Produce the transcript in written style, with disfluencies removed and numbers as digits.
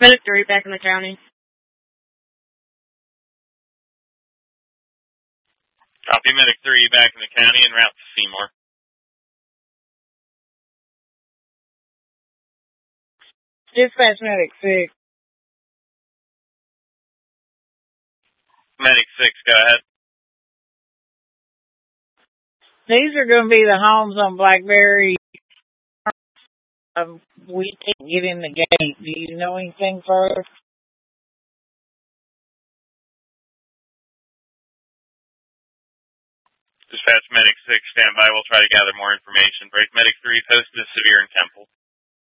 Medic 3 back in the county. Copy, Medic 3 back in the county en route to Seymour. Dispatch Medic 6. Medic 6, go ahead. These are going to be the homes on Blackberry. We can't get in the gate. Do you know anything further? Dispatch Medic 6, stand by. We'll try to gather more information. Break Medic 3, posted to Severe and Temple.